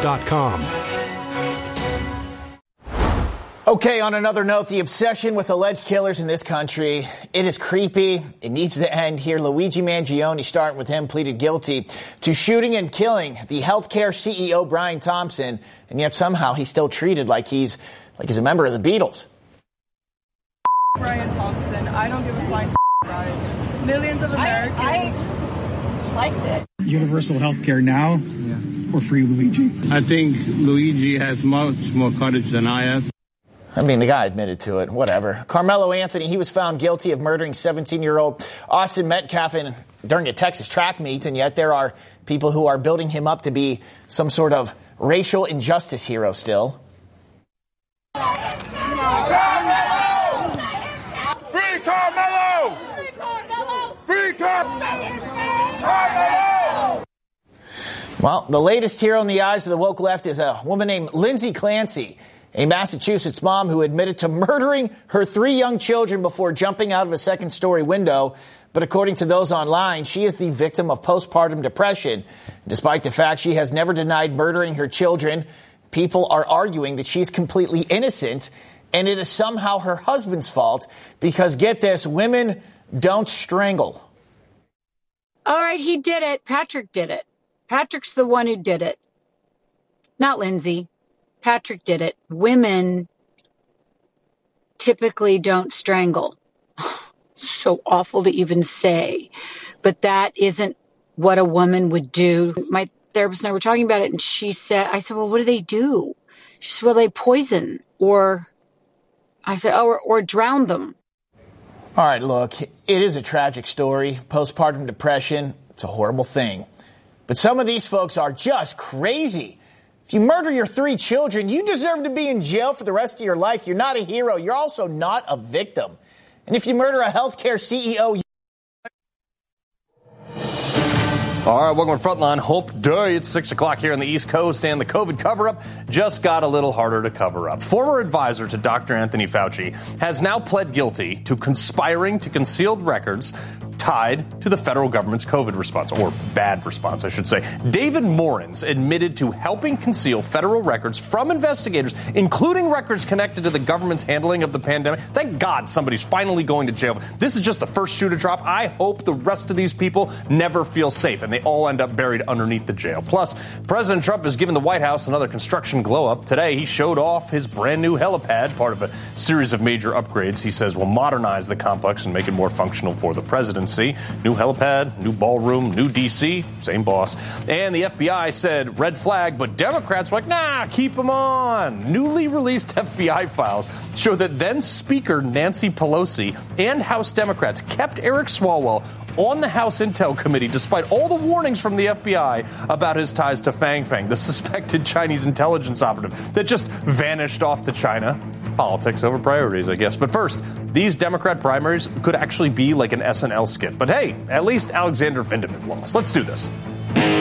CBSNews.com. Okay, on another note, the obsession with alleged killers in this country, it is creepy. It needs to end here. Luigi Mangione, starting with him, pleaded guilty to shooting and killing the healthcare CEO Brian Thompson, and yet somehow he's still treated like he's a member of the Beatles. Brian Thompson, I don't give a flying about. Millions of Americans. I liked it. Universal health care now or free Luigi? I think Luigi has much more courage than I have. I mean, the guy admitted to it. Whatever. Carmelo Anthony, he was found guilty of murdering 17-year-old Austin Metcalf during a Texas track meet, and yet there are people who are building him up to be some sort of racial injustice hero still. Free Carmelo! Free Carmelo! Well, the latest hero in the eyes of the woke left is a woman named Lindsay Clancy, a Massachusetts mom who admitted to murdering her 3 young children before jumping out of a second-story window. But according to those online, she is the victim of postpartum depression. Despite the fact she has never denied murdering her children, people are arguing that she's completely innocent, and it is somehow her husband's fault because, get this, women don't strangle. All right, he did it. Patrick did it. Patrick's the one who did it, not Lindsay. Patrick did it. Women typically don't strangle. So awful to even say, but that isn't what a woman would do. My therapist and I were talking about it, and I said, well, what do they do? She said, well, they poison, or I said, or drown them. All right, look, it is a tragic story. Postpartum depression, it's a horrible thing. But some of these folks are just crazy. If you murder your 3 children, you deserve to be in jail for the rest of your life. You're not a hero. You're also not a victim. And if you murder a healthcare CEO... All right, welcome to Frontline. Hope Day. It's 6 o'clock here on the East Coast, and the COVID cover-up just got a little harder to cover up. Former advisor to Dr. Anthony Fauci has now pled guilty to conspiring to concealed records tied to the federal government's COVID response, or bad response, I should say. David Morins admitted to helping conceal federal records from investigators, including records connected to the government's handling of the pandemic. Thank God somebody's finally going to jail. This is just the first shoe to drop. I hope the rest of these people never feel safe, and they all end up buried underneath the jail. Plus, President Trump has given the White House another construction glow-up. Today, he showed off his brand-new helipad, part of a series of major upgrades he says will modernize the complex and make it more functional for the presidency. New helipad, new ballroom, new D.C., same boss. And the FBI said red flag, but Democrats were like, nah, keep them on. Newly released FBI files show that then Speaker Nancy Pelosi and House Democrats kept Eric Swalwell on the House Intel Committee despite all the warnings from the FBI about his ties to Fang Fang, the suspected Chinese intelligence operative that just vanished off to China. Politics over priorities, I guess. But first, these Democrat primaries could actually be like an SNL skit. But hey, at least Alexander Vindman lost. Let's do this.